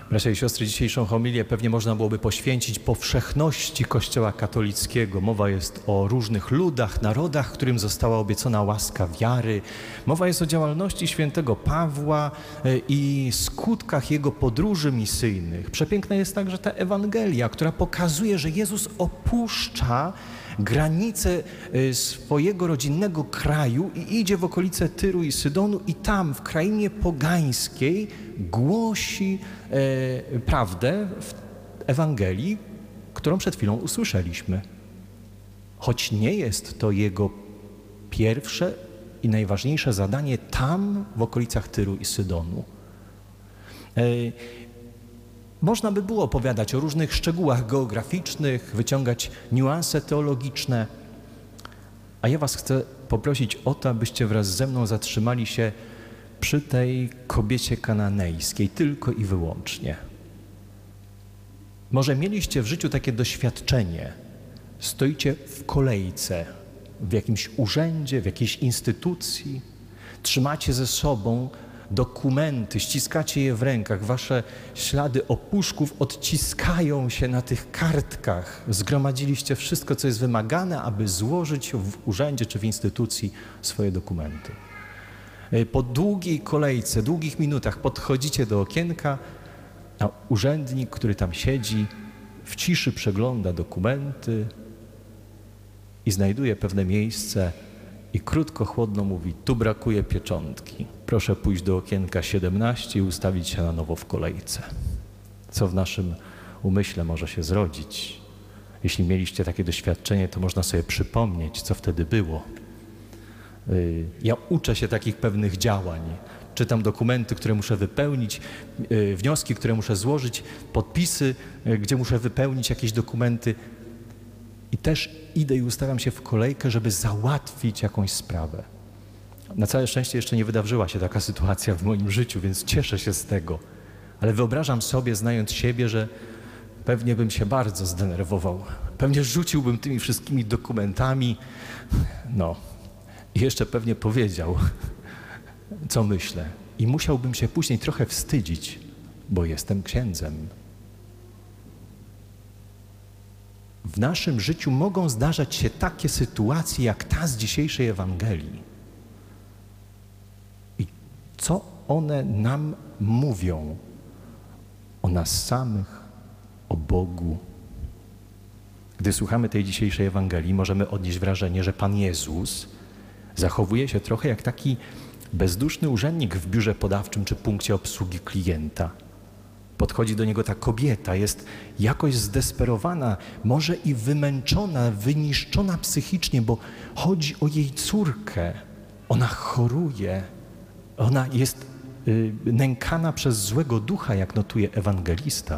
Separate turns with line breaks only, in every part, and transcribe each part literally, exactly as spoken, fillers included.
Bracia i siostry, dzisiejszą homilię pewnie można byłoby poświęcić powszechności Kościoła katolickiego. Mowa jest o różnych ludach, narodach, którym została obiecana łaska wiary. Mowa jest o działalności świętego Pawła i skutkach jego podróży misyjnych. Przepiękna jest także ta Ewangelia, która pokazuje, że Jezus opuszcza granice swojego rodzinnego kraju i idzie w okolice Tyru i Sydonu i tam w krainie pogańskiej głosi e, prawdę w Ewangelii, którą przed chwilą usłyszeliśmy. Choć nie jest to jego pierwsze i najważniejsze zadanie tam w okolicach Tyru i Sydonu. E, Można by było opowiadać o różnych szczegółach geograficznych, wyciągać niuanse teologiczne, a ja was chcę poprosić o to, abyście wraz ze mną zatrzymali się przy tej kobiecie kananejskiej, tylko i wyłącznie. Może mieliście w życiu takie doświadczenie, stoicie w kolejce, w jakimś urzędzie, w jakiejś instytucji, trzymacie ze sobą dokumenty, ściskacie je w rękach, wasze ślady opuszków odciskają się na tych kartkach. Zgromadziliście wszystko, co jest wymagane, aby złożyć w urzędzie czy w instytucji swoje dokumenty. Po długiej kolejce, długich minutach podchodzicie do okienka, a urzędnik, który tam siedzi, w ciszy przegląda dokumenty i znajduje pewne miejsce i krótko, chłodno mówi: tu brakuje pieczątki. Proszę pójść do okienka siedemnaście i ustawić się na nowo w kolejce. Co w naszym umyśle może się zrodzić? Jeśli mieliście takie doświadczenie, to można sobie przypomnieć, co wtedy było. Ja uczę się takich pewnych działań. Czytam dokumenty, które muszę wypełnić, wnioski, które muszę złożyć, podpisy, gdzie muszę wypełnić jakieś dokumenty. I też idę i ustawiam się w kolejkę, żeby załatwić jakąś sprawę. Na całe szczęście jeszcze nie wydarzyła się taka sytuacja w moim życiu, więc cieszę się z tego. Ale wyobrażam sobie, znając siebie, że pewnie bym się bardzo zdenerwował. Pewnie rzuciłbym tymi wszystkimi dokumentami. No, i jeszcze pewnie powiedział, co myślę. I musiałbym się później trochę wstydzić, bo jestem księdzem. W naszym życiu mogą zdarzać się takie sytuacje, jak ta z dzisiejszej Ewangelii. I co one nam mówią o nas samych, o Bogu? Gdy słuchamy tej dzisiejszej Ewangelii, możemy odnieść wrażenie, że Pan Jezus zachowuje się trochę jak taki bezduszny urzędnik w biurze podawczym czy punkcie obsługi klienta. Podchodzi do niego ta kobieta, jest jakoś zdesperowana, może i wymęczona, wyniszczona psychicznie, bo chodzi o jej córkę. Ona choruje, ona jest y, nękana przez złego ducha, jak notuje ewangelista.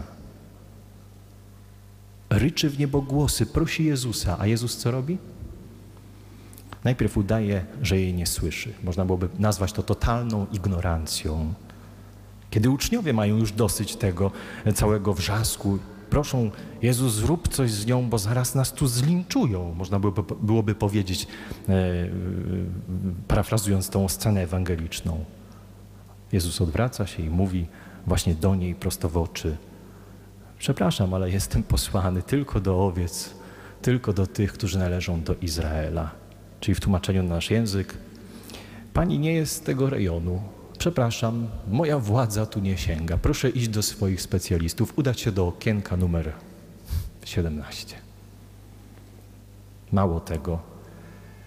Ryczy w niebogłosy, prosi Jezusa, a Jezus co robi? Najpierw udaje, że jej nie słyszy. Można byłoby nazwać to totalną ignorancją. Kiedy uczniowie mają już dosyć tego całego wrzasku, proszą: Jezus, zrób coś z nią, bo zaraz nas tu zlinczują. Można byłoby, byłoby powiedzieć, e, parafrazując tą scenę ewangeliczną. Jezus odwraca się i mówi właśnie do niej prosto w oczy: przepraszam, ale jestem posłany tylko do owiec, tylko do tych, którzy należą do Izraela. Czyli w tłumaczeniu na nasz język: Pani nie jest z tego rejonu. Przepraszam, moja władza tu nie sięga. Proszę iść do swoich specjalistów, udać się do okienka numer siedemnaście. Mało tego,